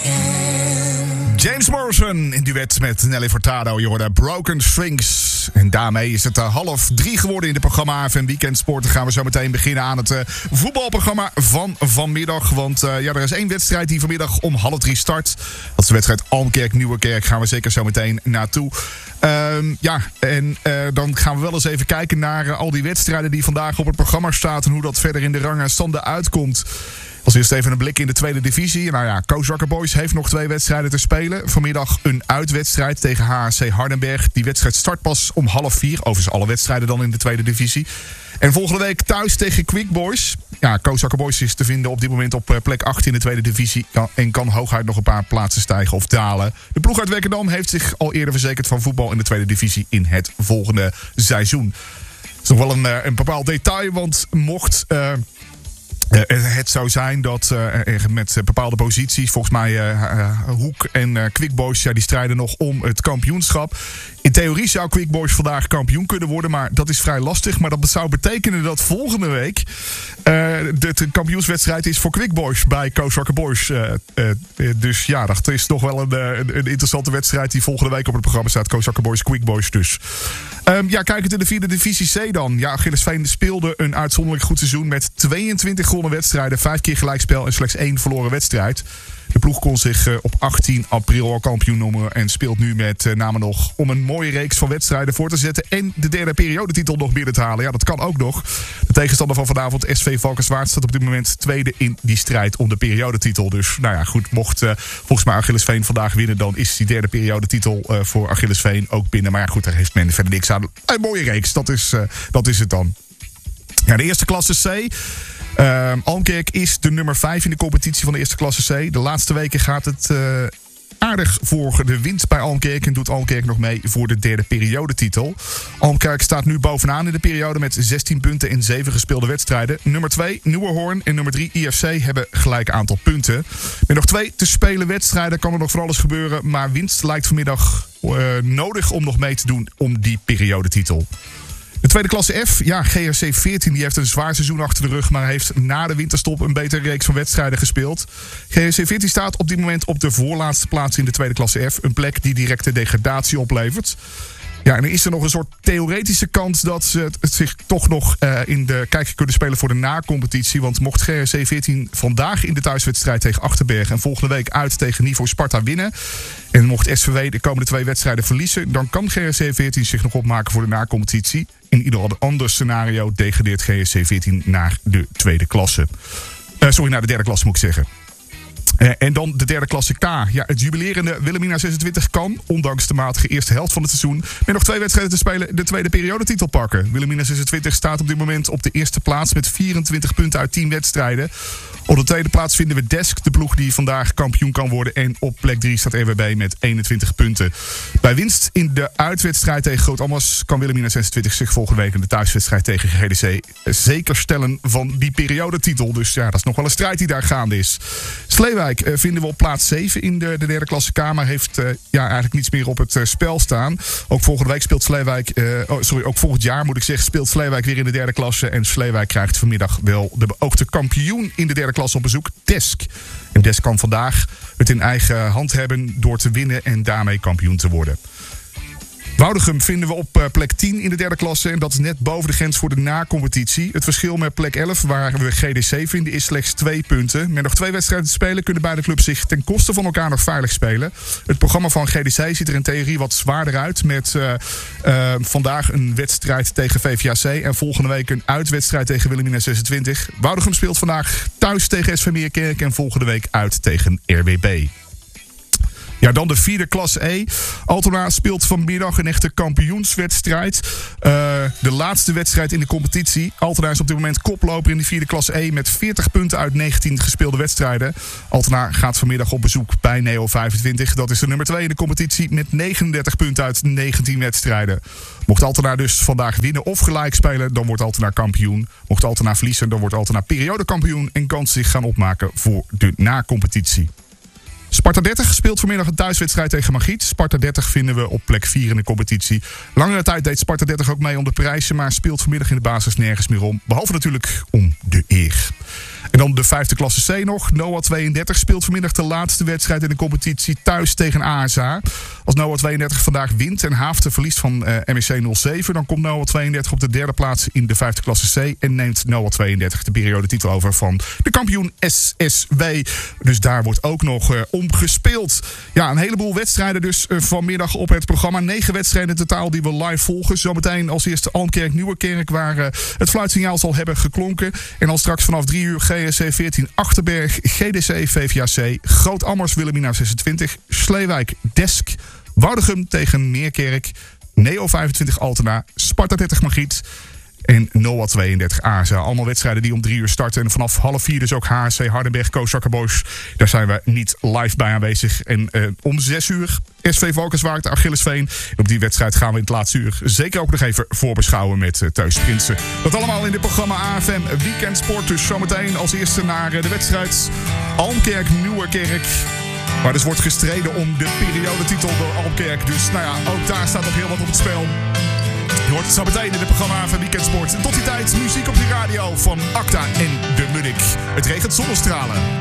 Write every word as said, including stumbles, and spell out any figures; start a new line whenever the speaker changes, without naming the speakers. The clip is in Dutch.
James Morrison in duet met Nelly Furtado. Je hoorde Broken Strings. En daarmee is het uh, half drie geworden in het programma A F M Weekend Sport. Dan gaan we zo meteen beginnen aan het uh, voetbalprogramma van vanmiddag. Want uh, ja, er is één wedstrijd die vanmiddag om half drie start. Dat is de wedstrijd Almkerk-Nieuwerkerk. Gaan we zeker zo meteen naartoe. Um, ja, en uh, dan gaan we wel eens even kijken naar uh, al die wedstrijden die vandaag op het programma staan. En hoe dat verder in de rang en standen uitkomt. Als eerst even een blik in de tweede divisie. Nou ja, Kozakker Boys heeft nog twee wedstrijden te spelen. Vanmiddag een uitwedstrijd tegen H A C Hardenberg. Die wedstrijd start pas om half vier. Overigens alle wedstrijden dan in de tweede divisie. En volgende week thuis tegen Quick Boys. Ja, Kozakker Boys is te vinden op dit moment op plek acht in de tweede divisie. En kan hooguit nog een paar plaatsen stijgen of dalen. De ploeg uit Wekkerdam heeft zich al eerder verzekerd van voetbal in de tweede divisie in het volgende seizoen. Dat is nog wel een, een bepaald detail, want mocht... Uh, Uh, het zou zijn dat uh, met bepaalde posities, volgens mij uh, uh, Hoek en uh, Quick Boys, ja, die strijden nog om het kampioenschap. In theorie zou Quick Boys vandaag kampioen kunnen worden, maar dat is vrij lastig. Maar dat zou betekenen dat volgende week uh, de, de kampioenswedstrijd is voor Quick Boys bij Kozakker Boys. Uh, uh, dus ja, dat is toch wel een, een, een interessante wedstrijd die volgende week op het programma staat. Kozakker Boys, Quick Boys dus. Um, ja, kijkend in de vierde divisie C dan. Ja, Achillesveen speelde een uitzonderlijk goed seizoen met tweeëntwintig gewonnen wedstrijden, vijf keer gelijkspel en slechts één verloren wedstrijd. De ploeg kon zich uh, op achttien april al kampioen noemen en speelt nu met uh, name nog om een mooie reeks van wedstrijden voor te zetten en de derde periodetitel nog binnen te halen. Ja, dat kan ook nog. De tegenstander van vanavond, S V Valkenswaard, staat op dit moment tweede in die strijd om de periodetitel. Dus nou ja, goed, mocht uh, volgens mij Achillesveen vandaag winnen, dan is die derde periodetitel uh, voor Achillesveen ook binnen. Maar ja, goed, daar heeft men verder niks aan. Een mooie reeks, dat is, uh, dat is het dan. Ja, de eerste klasse C. Uh, Almkerk is de nummer vijf in de competitie van de eerste klasse C. De laatste weken gaat het uh, aardig voor de winst bij Almkerk en doet Almkerk nog mee voor de derde periodetitel. Almkerk staat nu bovenaan in de periode met zestien punten in zeven gespeelde wedstrijden. Nummer twee, Nieuwerhoorn en nummer drie, I F C hebben gelijk aantal punten. Met nog twee te spelen wedstrijden kan er nog van alles gebeuren, maar winst lijkt vanmiddag uh, nodig om nog mee te doen om die periodetitel. De tweede klasse F, ja, G R C veertien, die heeft een zwaar seizoen achter de rug, maar heeft na de winterstop een betere reeks van wedstrijden gespeeld. G R C veertien staat op dit moment op de voorlaatste plaats in de tweede klasse F. Een plek die directe degradatie oplevert. Ja, en er is er nog een soort theoretische kans dat ze het zich toch nog uh, in de kijker kunnen spelen voor de na-competitie. Want mocht G R C veertien vandaag in de thuiswedstrijd tegen Achterberg en volgende week uit tegen Niveau Sparta winnen, en mocht S V W de komende twee wedstrijden verliezen, dan kan G R C veertien zich nog opmaken voor de na-competitie. In ieder ander scenario degradeert G R C veertien naar de tweede klasse. Uh, sorry, naar de derde klasse moet ik zeggen. Uh, en dan de derde klasse K. Ja, het jubilerende Wilhelmina zesentwintig kan, ondanks de matige eerste helft van het seizoen, met nog twee wedstrijden te spelen, de tweede periodetitel pakken. Wilhelmina zesentwintig staat op dit moment op de eerste plaats met vierentwintig punten uit tien wedstrijden. Op de tweede plaats vinden we Desk, de ploeg die vandaag kampioen kan worden. En op plek drie staat R W B met eenentwintig punten. Bij winst in de uitwedstrijd tegen Groot Ammers kan Wilhelmina zesentwintig zich volgende week in de thuiswedstrijd tegen G D C zeker stellen van die periodetitel. Dus ja, dat is nog wel een strijd die daar gaande is. Sleewijk uh, vinden we op plaats zeven in de, de derde klasse K, maar heeft uh, ja, eigenlijk niets meer op het uh, spel staan. Ook volgende week speelt Sleewijk, uh, oh, sorry, ook volgend jaar moet ik zeggen, speelt Sleewijk weer in de derde klasse. En Sleewijk krijgt vanmiddag wel de beoogde kampioen in de derde klasse op bezoek, Desk. En Desk kan vandaag het in eigen hand hebben door te winnen en daarmee kampioen te worden. Woudegem vinden we op plek tien in de derde klasse. En dat is net boven de grens voor de na-competitie. Het verschil met plek elf, waar we G D C vinden, is slechts twee punten. Met nog twee wedstrijden te spelen kunnen beide clubs zich ten koste van elkaar nog veilig spelen. Het programma van G D C ziet er in theorie wat zwaarder uit. Met uh, uh, vandaag een wedstrijd tegen V V A C. En volgende week een uitwedstrijd tegen Wilhelmina zesentwintig. Woudegem speelt vandaag thuis tegen S V Meerkerk. En volgende week uit tegen R W B. Ja, dan de vierde klasse E. Altona speelt vanmiddag een echte kampioenswedstrijd. Uh, de laatste wedstrijd in de competitie. Altona is op dit moment koploper in de vierde klasse E met veertig punten uit negentien gespeelde wedstrijden. Altona gaat vanmiddag op bezoek bij Neo vijfentwintig. Dat is de nummer twee in de competitie met negenendertig punten uit negentien wedstrijden. Mocht Altena dus vandaag winnen of gelijk spelen, dan wordt Altena kampioen. Mocht Altena verliezen, dan wordt Altena periodekampioen en kan zich gaan opmaken voor de na-competitie. Sparta dertig speelt vanmiddag een thuiswedstrijd tegen Magiet. Sparta dertig vinden we op plek vier in de competitie. Langere tijd deed Sparta dertig ook mee om de prijzen, maar speelt vanmiddag in de basis nergens meer om. Behalve natuurlijk om de eer. En dan de vijfde klasse C nog. Noah tweeëndertig speelt vanmiddag de laatste wedstrijd in de competitie thuis tegen A S A. Als Noah tweeëndertig vandaag wint en Haaften verliest van uh, M E C nul zeven... dan komt Noah tweeëndertig op de derde plaats in de vijfde klasse C... en neemt Noah tweeëndertig de periodetitel over van de kampioen S S W. Dus daar wordt ook nog uh, om gespeeld. Ja, een heleboel wedstrijden dus uh, vanmiddag op het programma. Negen wedstrijden in totaal die we live volgen. Zometeen als eerste Almkerk-Nieuwerkerk, waar uh, het fluitsignaal zal hebben geklonken. En dan straks vanaf drie uur G S C veertien Achterberg, G D C V V A C, Groot-Ammers Wilhelmina zesentwintig, Sleewijk Desk, Woudegem tegen Meerkerk, Neo vijfentwintig Altena, Sparta dertig Margriet en Noah tweeëndertig A S A. Allemaal wedstrijden die om drie uur starten. En vanaf half vier dus ook H S C Hardenberg, Koosakkerbosch. Daar zijn we niet live bij aanwezig. En uh, om zes uur S V Valkenswaard, Achillesveen. En op die wedstrijd gaan we in het laatste uur zeker ook nog even voorbeschouwen met uh, Teus Prinsen. Dat allemaal in dit programma A F M Weekend Sport. Dus zometeen als eerste naar uh, de wedstrijd Almkerk-Nieuwerkerk. Waar dus wordt gestreden om de periodetitel door Almkerk. Dus nou ja, ook daar staat nog heel wat op het spel. Je hoort het zo meteen in het programma van Weekend Sport. En tot die tijd muziek op de radio van Acta en de Munnik. Het regent zonnestralen.